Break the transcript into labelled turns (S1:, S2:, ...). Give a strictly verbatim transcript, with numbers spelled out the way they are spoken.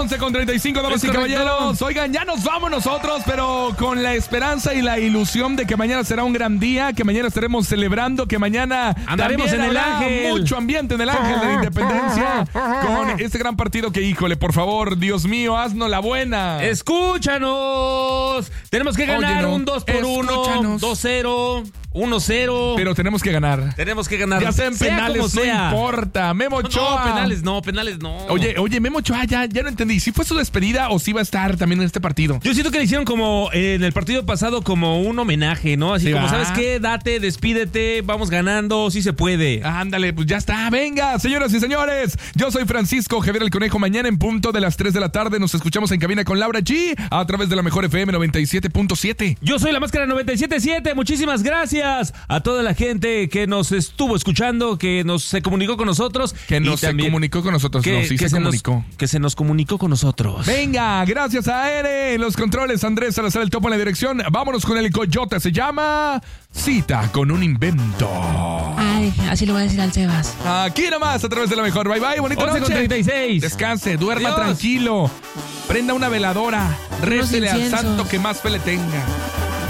S1: once con treinta y cinco, damas y caballeros. Oigan, ya nos vamos nosotros, pero con la esperanza y la ilusión de que mañana será un gran día, que mañana estaremos celebrando, que mañana
S2: andaremos en el Ángel.
S1: Mucho ambiente en el Ángel de la Independencia con este gran partido que, híjole, por favor, Dios mío, haznos la buena.
S2: Escúchanos. Tenemos que ganar. Oye, no. Un dos por uno, dos cero, uno cero.
S1: Pero tenemos que ganar.
S2: Tenemos que ganar.
S1: Ya sea en
S2: sea
S1: penales, no
S2: sea.
S1: importa. Memo Ochoa.
S2: No, penales no, penales no.
S1: Oye, oye, Memo Ochoa, ya, ya no entendí. ¿Si fue su despedida o si va a estar también en este partido?
S2: Yo siento que le hicieron como eh, en el partido pasado como un homenaje, ¿no? Así sí, como, va. ¿Sabes qué? Date, despídete, vamos ganando, sí se puede.
S1: Ándale, pues ya está. Venga, señoras y señores. Yo soy Francisco Javier el Conejo. Mañana en punto de las tres de la tarde nos escuchamos en cabina con Laura G a través de la Mejor F M noventa y siete punto siete.
S2: Yo soy la Máscara noventa y siete punto siete. Muchísimas gracias a toda la gente que nos estuvo escuchando, que nos se comunicó con nosotros.
S1: Que nos se comunicó con nosotros.
S2: Que,
S1: no, sí
S2: que
S1: se,
S2: se
S1: comunicó.
S2: Nos, que se nos comunicó con nosotros.
S1: Venga, gracias a Ere. Los controles, Andrés Salazar, el topo en la dirección. Vámonos con el coyote. Se llama Cita con un invento.
S3: Ay, así lo voy a decir al Sebas.
S1: Aquí nomás, a través de la Mejor. Bye, bye. Bonita noche.
S2: treinta y seis.
S1: Descanse, duerma
S2: Adiós.
S1: Tranquilo. Prenda una veladora. Récele al santo que más fe le tenga.